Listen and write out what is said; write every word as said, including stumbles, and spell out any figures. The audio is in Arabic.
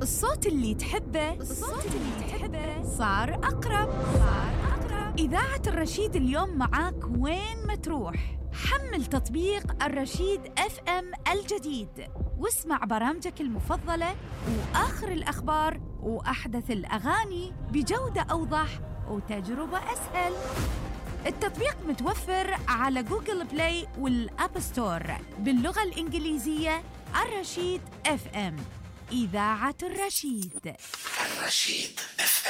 الصوت اللي تحبه الصوت اللي تحبه صار أقرب صار أقرب إذاعة الرشيد اليوم معاك وين ما تروح. حمل تطبيق الرشيد اف ام الجديد واسمع برامجك المفضلة وآخر الأخبار وأحدث الأغاني بجودة أوضح وتجربة أسهل. التطبيق متوفر على جوجل بلاي والأب ستور باللغة الإنجليزية. الرشيد اف ام، إذاعة الرشيد. الرشيد اف